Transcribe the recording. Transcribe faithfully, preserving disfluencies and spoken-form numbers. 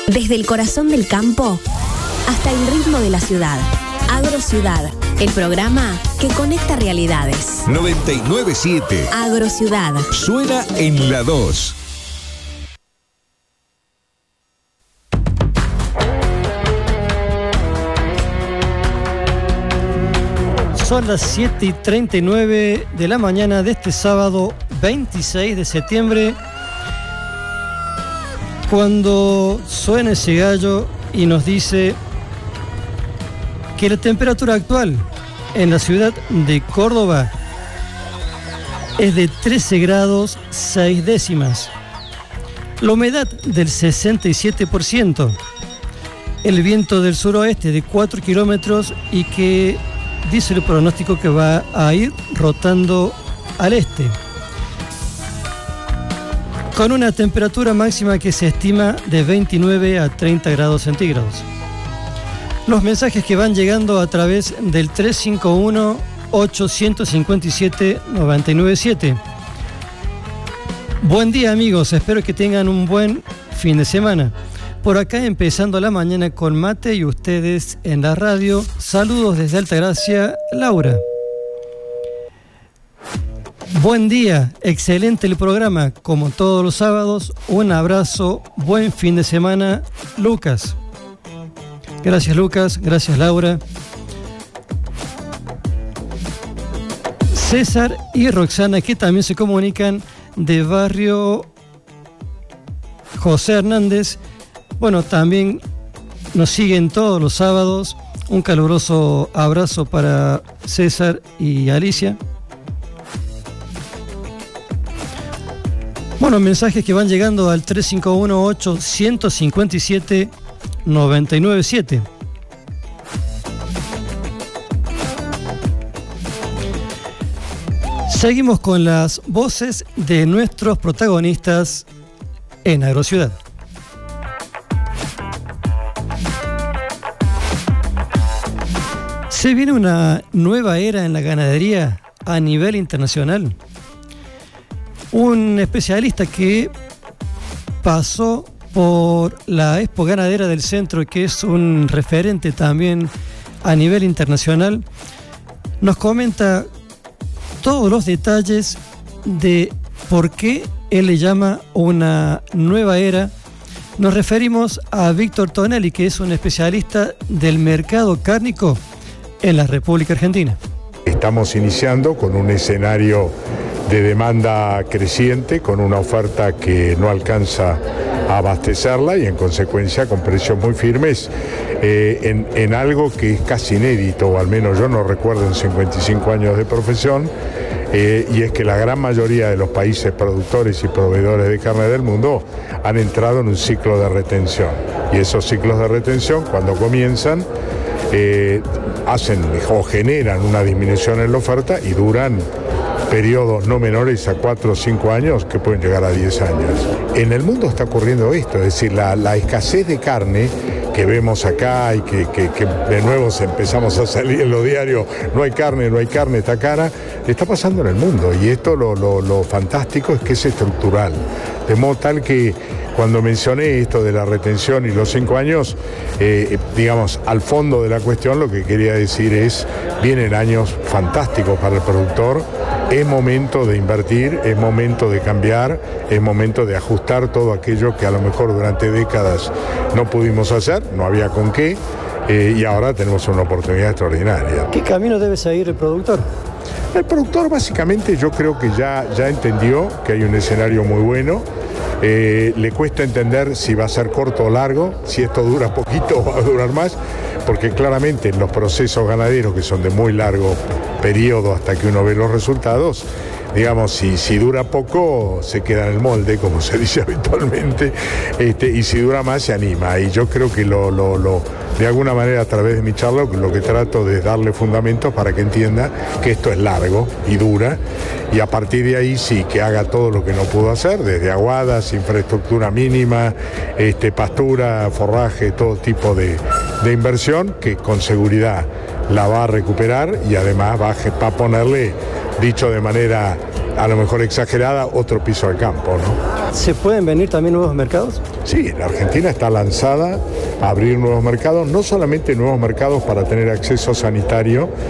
Desde el corazón del campo hasta el ritmo de la ciudad. Agrociudad, el programa que conecta realidades. noventa y nueve punto siete. Agrociudad. Suena en la dos. Son las siete y treinta y nueve de la mañana de este sábado veintiséis de septiembre, cuando suena ese gallo y nos dice que la temperatura actual en la ciudad de Córdoba es de trece grados seis décimas, la humedad del sesenta y siete por ciento, el viento del suroeste de cuatro kilómetros y que dice el pronóstico que va a ir rotando al este, con una temperatura máxima que se estima de veintinueve a treinta grados centígrados. Los mensajes que van llegando a través del tres cinco uno, ocho cinco siete, nueve nueve siete. Buen día, amigos, espero que tengan un buen fin de semana. Por acá empezando la mañana con mate y ustedes en la radio. Saludos desde Altagracia, Laura. Buen día, excelente el programa, como todos los sábados. Un abrazo, buen fin de semana, Lucas. Gracias, Lucas, gracias, Laura. César y Roxana, que también se comunican de barrio José Hernández. Bueno, también nos siguen todos los sábados. Un caluroso abrazo para César y Alicia. Bueno, mensajes que van llegando al tres cinco uno, ocho cinco siete, nueve nueve siete. Seguimos con las voces de nuestros protagonistas en Agrociudad. Se viene una nueva era en la ganadería a nivel internacional. Un especialista que pasó por la Expo Ganadera del Centro, que es un referente también a nivel internacional, nos comenta todos los detalles de por qué él le llama una nueva era. Nos referimos a Víctor Tonelli, que es un especialista del mercado cárnico en la República Argentina. Estamos iniciando con un escenario de demanda creciente, con una oferta que no alcanza a abastecerla y en consecuencia con precios muy firmes eh, en, en algo que es casi inédito, o al menos yo no recuerdo en cincuenta y cinco años de profesión, eh, y es que la gran mayoría de los países productores y proveedores de carne del mundo han entrado en un ciclo de retención, y esos ciclos de retención, cuando comienzan, eh, hacen o generan una disminución en la oferta y duran periodos no menores a cuatro o cinco años, que pueden llegar a diez años. En el mundo está ocurriendo esto, es decir, la, la escasez de carne que vemos acá y que, que, que de nuevo empezamos a salir en los diarios, no hay carne, no hay carne, está cara, está pasando en el mundo, y esto lo, lo, lo fantástico es que es estructural, de modo tal que cuando mencioné esto de la retención y los cinco años, eh, digamos, al fondo de la cuestión lo que quería decir es, vienen años fantásticos para el productor, es momento de invertir, es momento de cambiar, es momento de ajustar todo aquello que a lo mejor durante décadas no pudimos hacer, no había con qué, eh, y ahora tenemos una oportunidad extraordinaria. ¿Qué camino debe seguir el productor? El productor básicamente yo creo que ya, ya entendió que hay un escenario muy bueno. Eh, le cuesta entender si va a ser corto o largo, si esto dura poquito o va a durar más, porque claramente en los procesos ganaderos, que son de muy largo periodo hasta que uno ve los resultados, digamos, si, si dura poco se queda en el molde, como se dice habitualmente, este, y si dura más se anima, y yo creo que lo, lo, lo de alguna manera a través de mi charla lo que trato de darle fundamentos para que entienda que esto es largo y dura, y a partir de ahí sí, que haga todo lo que no pudo hacer, desde aguadas, infraestructura mínima, este, pastura, forraje, todo tipo de, de inversión que con seguridad la va a recuperar, y además va a, va a ponerle, dicho de manera a lo mejor exagerada, otro piso al campo, ¿no? ¿Se pueden venir también nuevos mercados? Sí, la Argentina está lanzada a abrir nuevos mercados, no solamente nuevos mercados para tener acceso sanitario